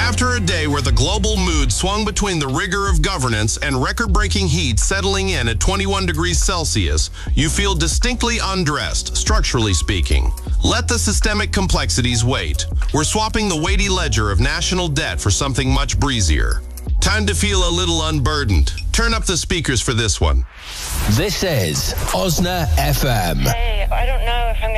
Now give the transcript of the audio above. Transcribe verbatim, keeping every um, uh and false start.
After a day where the global mood swung between the rigor of governance and record-breaking heat settling in at twenty-one degrees Celsius, you feel distinctly undressed, structurally speaking. Let the systemic complexities wait. We're swapping the weighty ledger of national debt for something much breezier. Time to feel a little unburdened. Turn up the speakers for this one. This is Osna F M. Hey, I don't know if I'm